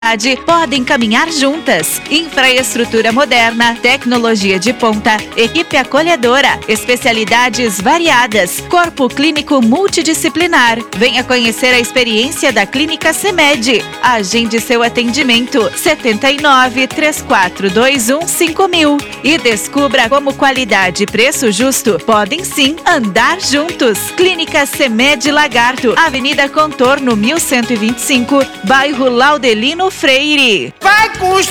podem caminhar juntas. Infraestrutura moderna, tecnologia de ponta, equipe acolhedora, especialidades variadas, corpo clínico multidisciplinar. Venha conhecer a experiência da Clínica CEMED. Agende seu atendimento 7934215000 e descubra como qualidade e preço justo podem sim andar juntos. Clínica CEMED Lagarto, Avenida Contorno 1125, bairro Laudelino Freire. Vai construir!